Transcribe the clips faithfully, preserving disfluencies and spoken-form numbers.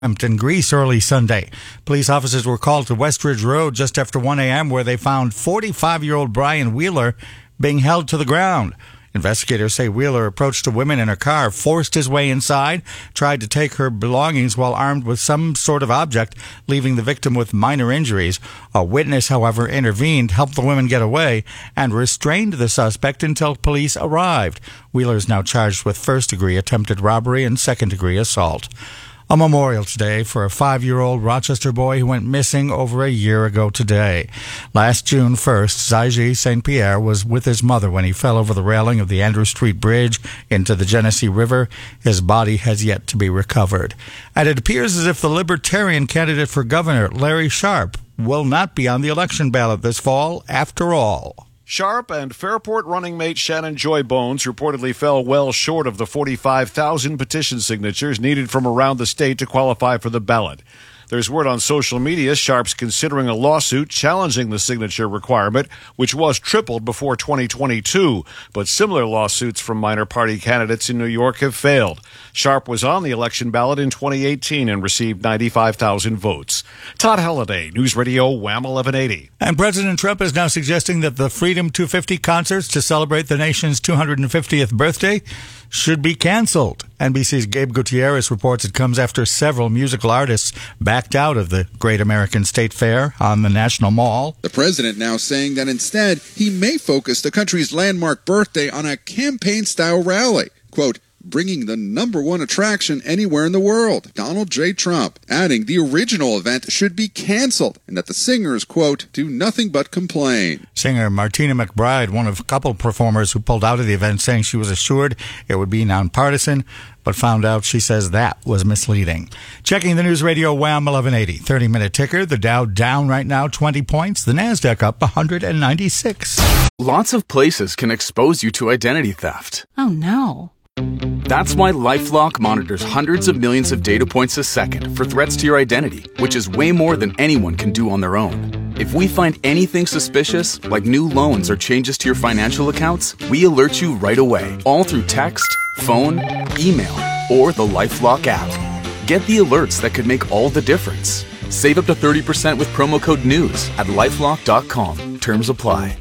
In Greece early Sunday. Police officers were called to Westridge Road just after one a.m. where they found forty-five-year-old Brian Wheeler being held to the ground. Investigators say Wheeler approached a woman in her car, forced his way inside, tried to take her belongings while armed with some sort of object, leaving the victim with minor injuries. A witness, however, intervened, helped the woman get away, and restrained the suspect until police arrived. Wheeler is now charged with first-degree attempted robbery and second-degree assault. A memorial today for a five-year-old Rochester boy who went missing over a year ago today. Last June first, Zaiji Saint Pierre was with his mother when he fell over the railing of the Andrew Street Bridge into the Genesee River. His body has yet to be recovered. And it appears as if the Libertarian candidate for governor, Larry Sharpe, will not be on the election ballot this fall after all. Sharpe and Fairport running mate Shannon Joy Bones reportedly fell well short of the forty-five thousand petition signatures needed from around the state to qualify for the ballot. There's word on social media Sharpe's considering a lawsuit challenging the signature requirement, which was tripled before twenty twenty-two. But similar lawsuits from minor party candidates in New York have failed. Sharpe was on the election ballot in twenty eighteen and received ninety-five thousand votes. Todd Halliday, News Radio Wham eleven eighty. And President Trump is now suggesting that the Freedom two fifty concerts to celebrate the nation's two hundred fiftieth birthday should be canceled. N B C's Gabe Gutierrez reports it comes after several musical artists backed out of the Great American State Fair on the National Mall. The president now saying that instead he may focus the country's landmark birthday on a campaign-style rally. Quote, bringing the number one attraction anywhere in the world, Donald J. Trump, adding the original event should be canceled and that the singers, quote, do nothing but complain. Singer Martina McBride, one of a couple performers who pulled out of the event, saying she was assured it would be nonpartisan, but found out, she says, that was misleading. Checking the News Radio Wham eleven eighty, thirty-minute ticker. The Dow down right now twenty points. The NASDAQ up one hundred ninety-six. Lots of places can expose you to identity theft. Oh, no. That's why LifeLock monitors hundreds of millions of data points a second for threats to your identity, which is way more than anyone can do on their own. If we find anything suspicious, like new loans or changes to your financial accounts, we alert you right away, all through text, phone, email, or the LifeLock app. Get the alerts that could make all the difference. Save up to thirty percent with promo code NEWS at lifelock dot com. Terms apply.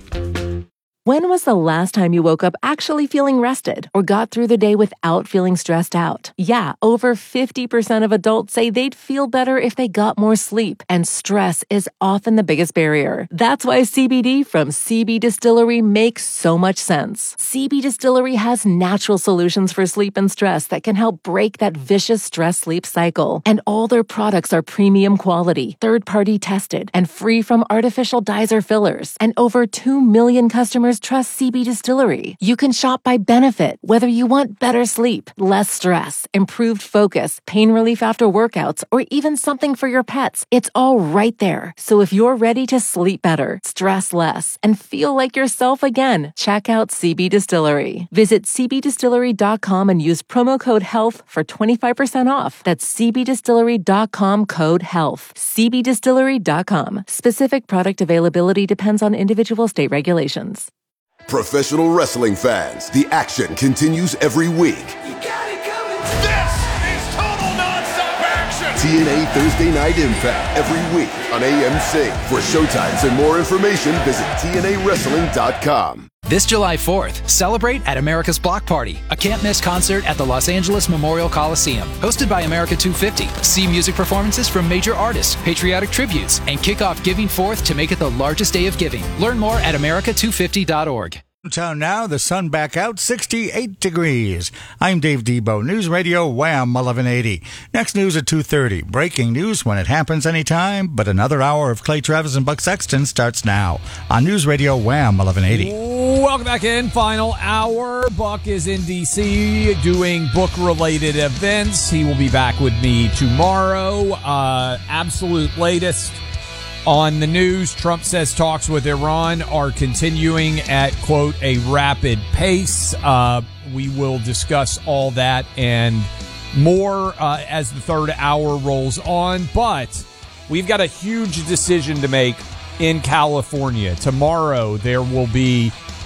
When was the last time you woke up actually feeling rested or got through the day without feeling stressed out? Yeah, over fifty percent of adults say they'd feel better if they got more sleep, and stress is often the biggest barrier. That's why C B D from C B Distillery makes so much sense. C B Distillery has natural solutions for sleep and stress that can help break that vicious stress-sleep cycle. And all their products are premium quality, third-party tested, and free from artificial dyes or fillers. And over two million customers trust C B Distillery. You can shop by benefit, whether you want better sleep, less stress, improved focus, pain relief after workouts, or even something for your pets. It's all right there. So if you're ready to sleep better, stress less, and feel like yourself again, check out C B Distillery. Visit c b distillery dot com and use promo code HEALTH for twenty-five percent off. That's c b distillery dot com code HEALTH. c b distillery dot com. Specific product availability depends on individual state regulations. Professional wrestling fans, the action continues every week. You got it coming. This is total nonstop action. T N A Thursday Night Impact every week on A M C. For showtimes and more information, visit T N A wrestling dot com. This July fourth, celebrate at America's Block Party, a can't-miss concert at the Los Angeles Memorial Coliseum. Hosted by America two fifty. See music performances from major artists, patriotic tributes, and kick off Giving Forth to make it the largest day of giving. Learn more at america two fifty dot org. Town now, the sun back out, sixty-eight degrees. I'm Dave Debo, News Radio Wham eleven eighty. Next news at two thirty. Breaking news when it happens anytime, but another hour of Clay Travis and Buck Sexton starts now on News Radio Wham eleven eighty. Welcome back in. Final hour. Buck is in D C doing book-related events. He will be back with me tomorrow. Uh, absolute latest on the news. Trump says talks with Iran are continuing at, quote, a rapid pace. Uh, we will discuss all that and more uh, as the third hour rolls on. But we've got a huge decision to make in California. Tomorrow there will be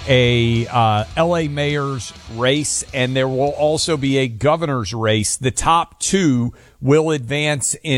a uh, L A mayor's race, and there will also be a governor's race. The top two will advance in